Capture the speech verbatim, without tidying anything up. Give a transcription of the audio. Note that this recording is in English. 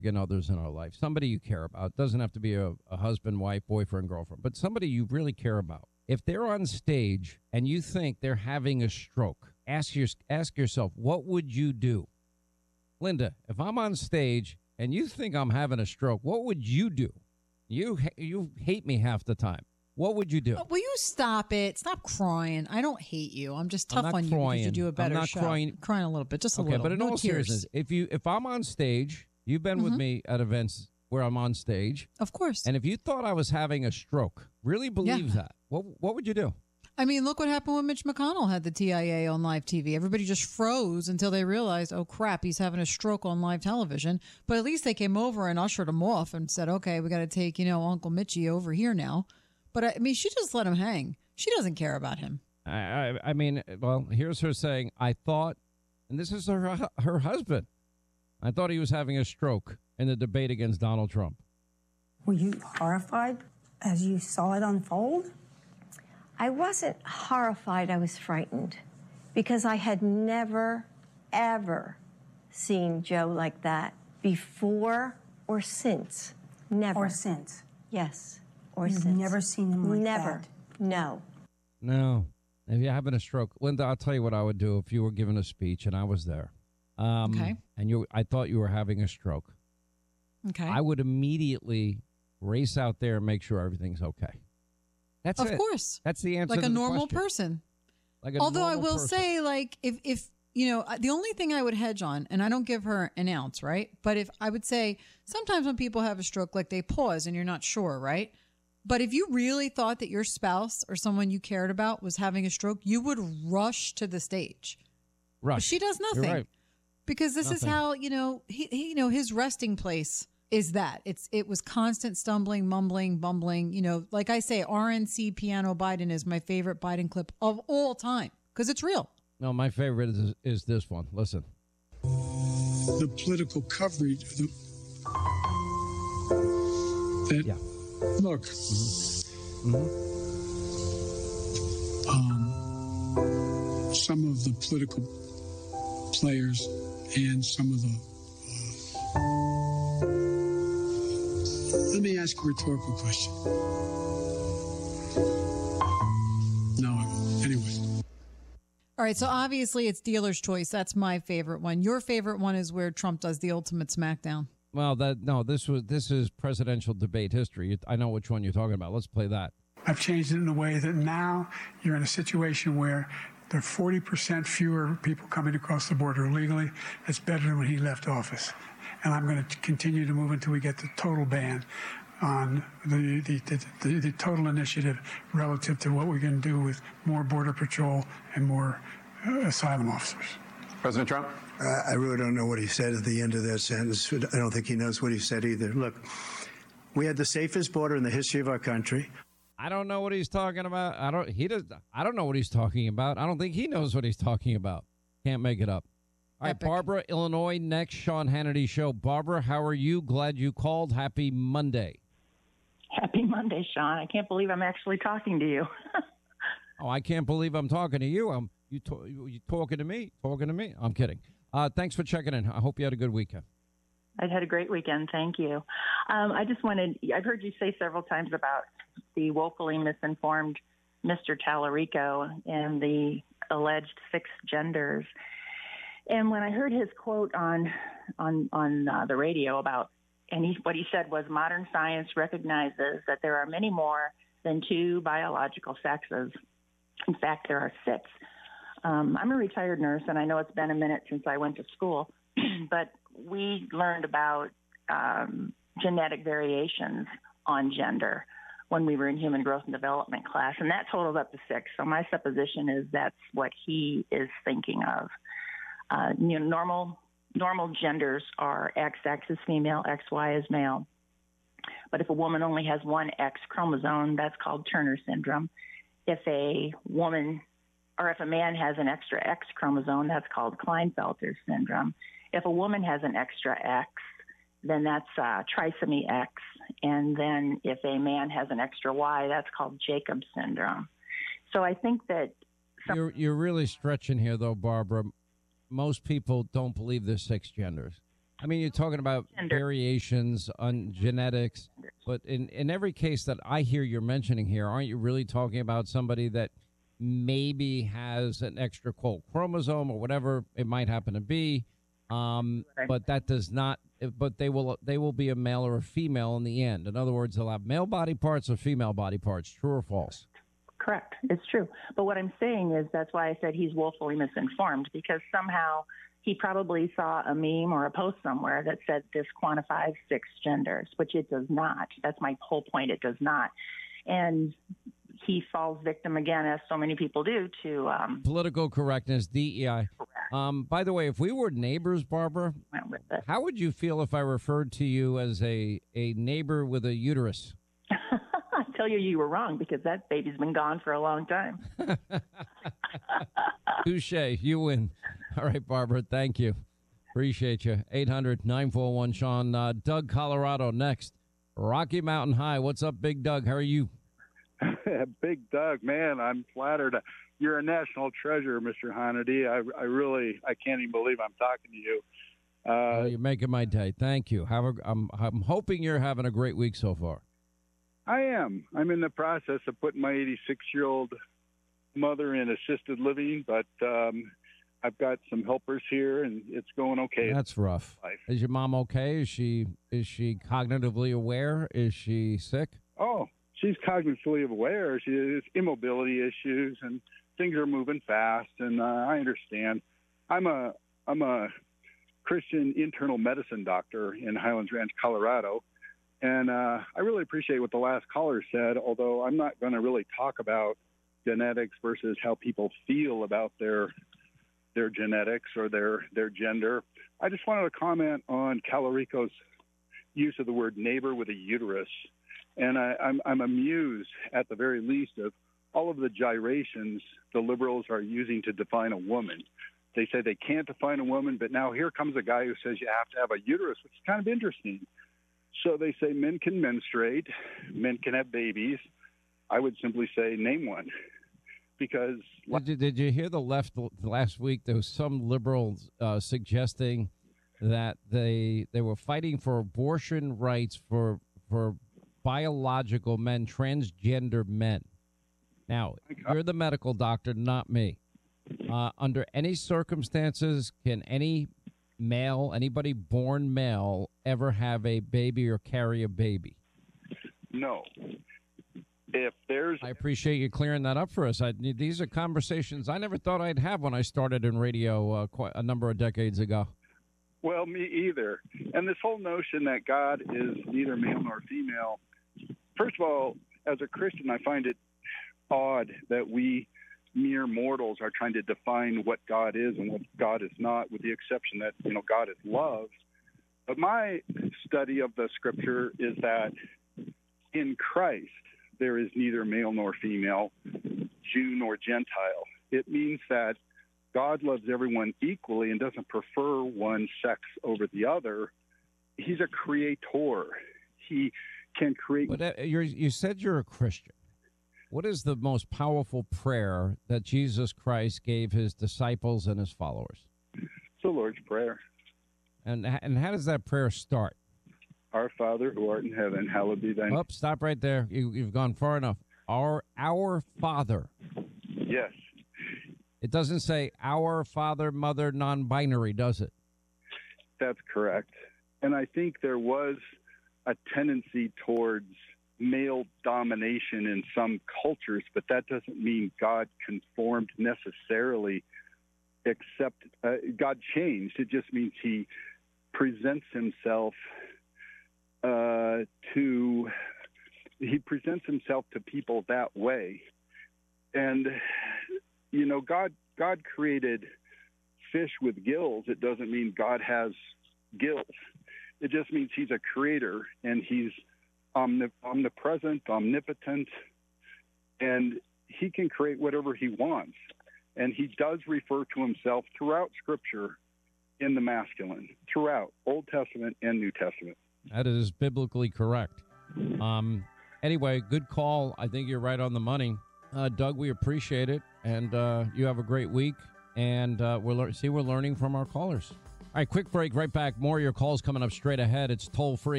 significant others in our life, somebody you care about. It doesn't have to be a, a husband, wife, boyfriend, girlfriend, but somebody you really care about. If they're on stage and you think they're having a stroke, ask your, ask yourself, what would you do? Linda, if I'm on stage and you think I'm having a stroke, what would you do? You you hate me half the time. What would you do? Oh, will you stop it? Stop crying. I don't hate you. I'm just tough I'm on not you crying. because you do a better I'm not show. crying. I'm crying a little bit, just a okay, little. but in no all tears. seriousness, if you if I'm on stage, you've been mm-hmm. with me at events where I'm on stage, of course. And if you thought I was having a stroke, really believe yeah. that, what what would you do? I mean, look what happened when Mitch McConnell had the T I A on live T V. Everybody just froze until they realized, oh, crap, he's having a stroke on live television. But at least they came over and ushered him off and said, okay, we got to take, you know, Uncle Mitchie over here now. But, I mean, she just let him hang. She doesn't care about him. I, I, I mean, well, here's her saying, I thought, and this is her, her husband, I thought he was having a stroke in the debate against Donald Trump. Were you horrified as you saw it unfold? I wasn't horrified. I was frightened because I had never, ever seen Joe like that before or since. Never. Or since. Yes. Or You've since. never seen him like never. that. No. No. If you're having a stroke, Linda, I'll tell you what I would do if you were giving a speech and I was there. Um, okay. And you, I thought you were having a stroke. Okay. I would immediately race out there and make sure everything's okay. That's of it. course. That's the answer. Like to a the normal question. person. Like a Although I normal will person. say, like, if, if, you know, the only thing I would hedge on, and I don't give her an ounce, right? But if I would say sometimes when people have a stroke, like they pause and you're not sure, right? But if you really thought that your spouse or someone you cared about was having a stroke, you would rush to the stage. Rush. But she does nothing. You're right. Because this Nothing. is how, you know, he, he, you know, his resting place is that. It's it was constant stumbling, mumbling, bumbling. You know, like I say, R N C Piano Biden is my favorite Biden clip of all time because it's real. No, my favorite is, is this one. Listen. The political coverage. The, that, yeah. Look. Mm-hmm. Um, some of the political players and some of the. Uh, let me ask a rhetorical question. No, I won't. Anyway. All right, so obviously it's dealer's choice. That's my favorite one. Your favorite one is where Trump does the ultimate smackdown. Well, that no, this was this is presidential debate history. I know which one you're talking about. Let's play that. I've changed it in a way that now you're in a situation where there are forty percent fewer people coming across the border illegally. That's better than when he left office. And I'm going to continue to move until we get the total ban on the the, the, the, the total initiative relative to what we're going to do with more Border Patrol and more uh, asylum officers. President Trump? Uh, I really don't know what he said at the end of that sentence. I don't think he knows what he said either. Look, we had the safest border in the history of our country. I don't know what he's talking about. I don't. He does. I don't know what he's talking about. I don't think he knows what he's talking about. Can't make it up. All right, Epic. Barbara, Illinois, next Sean Hannity show. Barbara, how are you? Glad you called. Happy Monday. Happy Monday, Sean. I can't believe I'm actually talking to you. Oh, I can't believe I'm talking to you. I'm you, to, you talking to me? Talking to me? I'm kidding. Uh, thanks for checking in. I hope you had a good weekend. I've had a great weekend. Thank you. Um, I just wanted, I've heard you say several times about the woefully misinformed Mister Tallarico and the alleged six genders. And when I heard his quote on on on uh, the radio about, and he, what he said was, modern science recognizes that there are many more than two biological sexes. In fact, there are six. Um, I'm a retired nurse, and I know it's been a minute since I went to school, but we learned about um, genetic variations on gender when we were in human growth and development class, and that totaled up to six. So my supposition is that's what he is thinking of. Uh, you know, normal normal genders are X X is female, X Y is male. But if a woman only has one X chromosome, that's called Turner syndrome. If a woman or if a man has an extra X chromosome, that's called Klinefelter syndrome. If a woman has an extra X, then that's uh, trisomy X. And then if a man has an extra Y, that's called Jacob syndrome. So I think that... Some- you're, you're really stretching here, though, Barbara. Most people don't believe there's six genders. I mean, you're talking about Gender. variations on genetics, but in, in every case that I hear you're mentioning here, aren't you really talking about somebody that maybe has an extra, quote, chromosome or whatever it might happen to be, um, Right. but that does not, but they will they will be a male or a female in the end. In other words, they'll have male body parts or female body parts, true or false? Correct. It's true. But what I'm saying is that's why I said he's woefully misinformed, because somehow he probably saw a meme or a post somewhere that said this quantifies six genders, which it does not. That's my whole point. It does not. And he falls victim again, as so many people do, to um, Political correctness, D E I. Um, by the way, if we were neighbors, Barbara, went with it. how would you feel if I referred to you as a, a neighbor with a uterus? I tell you, you were wrong, because that baby's been gone for a long time. Touche. You win. All right, Barbara. Thank you. Appreciate you. eight hundred nine four one Sean. Uh, Doug, Colorado, next. Rocky Mountain High. What's up, Big Doug? How are you? Big Doug, man, I'm flattered. You're a national treasure, Mister Hannity. I, I really, I can't even believe I'm talking to you. Uh, Oh, you're making my day. Thank you. Have a, I'm, I'm hoping you're having a great week so far. I am. I'm in the process of putting my eighty-six-year-old mother in assisted living, but um, I've got some helpers here, and it's going okay. That's rough. Life. Is your mom okay? Is she is she cognitively aware? Is she sick? Oh, she's cognitively aware. She has immobility issues, and things are moving fast, and uh, I understand. I'm a I'm a Christian internal medicine doctor in Highlands Ranch, Colorado, and uh, I really appreciate what the last caller said, although I'm not going to really talk about genetics versus how people feel about their their genetics or their, their gender. I just wanted to comment on Calorico's use of the word neighbor with a uterus. And I, I'm, I'm amused, at the very least, of all of the gyrations the liberals are using to define a woman. They say they can't define a woman, but now here comes a guy who says you have to have a uterus, which is kind of interesting. So they say men can menstruate, men can have babies. I would simply say name one. Because Did you, did you hear the left last week? There was some liberals uh, suggesting that they they were fighting for abortion rights for for biological men, transgender men. Now, you're the medical doctor, not me. Uh, under any circumstances, can any male, anybody born male, ever have a baby or carry a baby? No. If there's, I appreciate you clearing that up for us. I, these are conversations I never thought I'd have when I started in radio uh, quite a number of decades ago. well, me either. And this whole notion that God is neither male nor female, first of all, as a Christian, I find it odd that we mere mortals are trying to define what God is and what God is not, with the exception that, you know, God is love. But my study of the scripture is that in Christ, there is neither male nor female, Jew nor Gentile. It means that God loves everyone equally and doesn't prefer one sex over the other. He's a creator. He can create. But uh, you're, you said you're a Christian. What is the most powerful prayer that Jesus Christ gave his disciples and his followers? It's the Lord's Prayer. And and how does that prayer start? Our Father who art in heaven, hallowed be thy name. Oh, stop right there. You, you've gone far enough. Our our Father. Yes, It doesn't say our father, mother, non-binary, does it? that's correct. And I think there was a tendency towards male domination in some cultures, but that doesn't mean God conformed necessarily, except uh, God changed. It just means he presents himself uh, to, he presents himself to people that way. And, you know, God, God created fish with gills. It doesn't mean God has gills. It just means he's a creator, and he's omnip- omnipresent, omnipotent, and he can create whatever he wants. And he does refer to himself throughout Scripture in the masculine, throughout Old Testament and New Testament. That is biblically correct. Um, anyway, good call. I think you're right on the money. Uh, Doug, we appreciate it, and uh, you have a great week. And uh, we'll lear- see we're learning from our callers. All right, quick break. Right back. More of your calls coming up straight ahead. It's toll free.